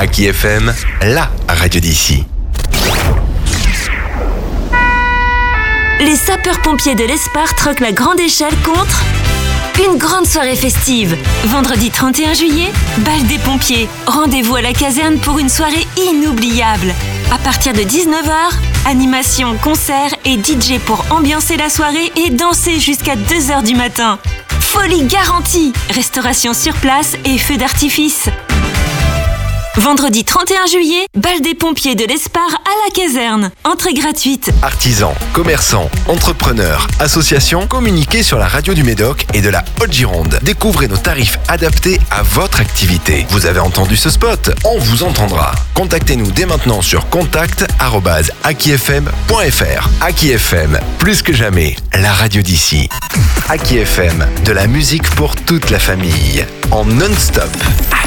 Aki FM, la radio d'ici. Les sapeurs-pompiers de l'Espar troquent la grande échelle contre une grande soirée festive. Vendredi 31 juillet, bal des pompiers. Rendez-vous à la caserne pour une soirée inoubliable. À partir de 19h, animation, concert et DJ pour ambiancer la soirée et danser jusqu'à 2h du matin. Folie garantie! Restauration sur place et feux d'artifice. Vendredi 31 juillet, bal des pompiers de l'Espar à la caserne. Entrée gratuite. Artisans, commerçants, entrepreneurs, associations, communiquez sur la radio du Médoc et de la Haute-Gironde. Découvrez nos tarifs adaptés à votre activité. Vous avez entendu ce spot? On vous entendra. Contactez-nous dès maintenant sur contact@akifm.fr. Aki FM, plus que jamais, la radio d'ici. Aki FM, de la musique pour toute la famille, en non-stop.